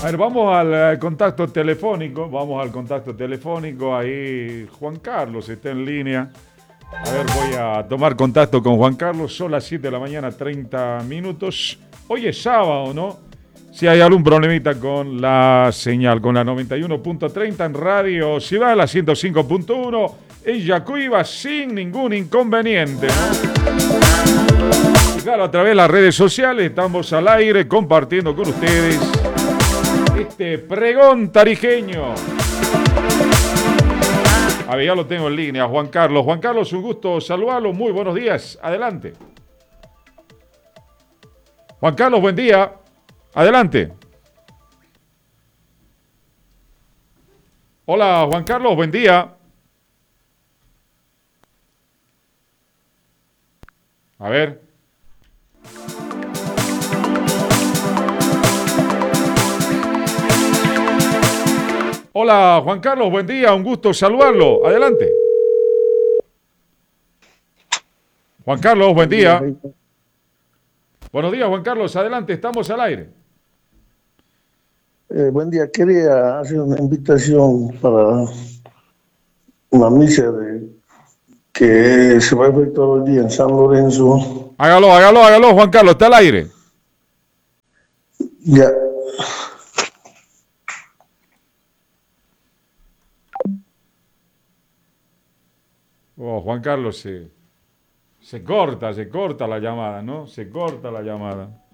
A ver, vamos al contacto telefónico. Vamos al contacto telefónico. Ahí Juan Carlos está en línea. A ver, voy a tomar contacto con Juan Carlos. Son las 7 de la mañana, 30 minutos. Hoy es sábado, ¿no? Si hay algún problemita con la señal, con la 91.30 en radio Ciudad, la 105.1 en Yacuiba, sin ningún inconveniente, ¿no? Y claro, a través de las redes sociales estamos al aire compartiendo con ustedes este pregón tarijeño. A ver, ya lo tengo en línea, Juan Carlos. Juan Carlos, un gusto saludarlo. Muy buenos días. Adelante. Juan Carlos, buen día. Adelante. Hola, Juan Carlos, buen día. A ver. Hola, Juan Carlos, buen día. Un gusto saludarlo. Adelante. Juan Carlos, buen día. Buenos días, Juan Carlos. Adelante, estamos al aire. Buen día, quería hacer una invitación para una misa que se va a efectuar hoy día en San Lorenzo. Hágalo, Juan Carlos, está al aire. Ya. Oh, Juan Carlos, se corta la llamada, ¿no? Se corta la llamada.